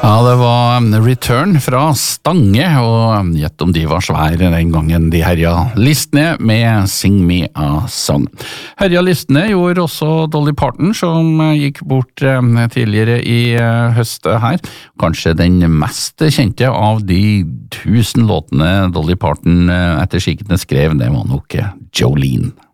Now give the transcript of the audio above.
Ja, det var Return fra Stange, og gjett om de var svære den gangen de herja Listene med Sing Me a Song. Herja Listene gjorde også Dolly Parton, som gikk bort tidligere i høst her. Kanskje den mest kjente av de 1000 låtene Dolly Parton etter skikkene skrev, det var nok Jolene.